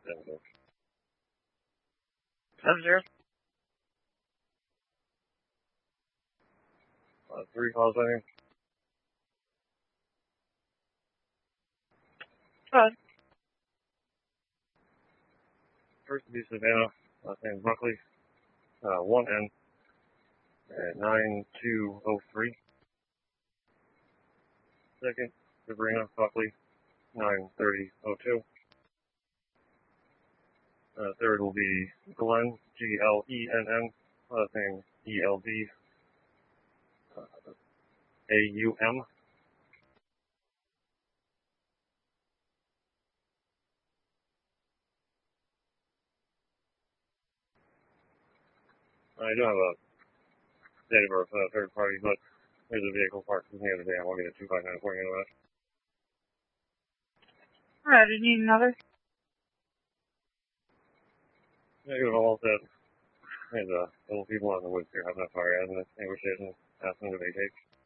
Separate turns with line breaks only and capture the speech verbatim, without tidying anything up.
Seven zero. Uh, three calls on here. Go ahead. First to be Savannah, last name is Buckley, uh, one N, at nine two oh three. Second, Sabrina Buckley, nine thirty oh two. Uh, third will be Glenn, G L E N N, last name E L D, uh, A U M. I do have a date of birth for a third party, but there's a vehicle parked near the dam. I'll get a two five nine for you anyway.
Alright, do you need another?
Yeah, give it all set. There's uh, little people on the woods here having a fire out in the neighbor station, asking them to vacate.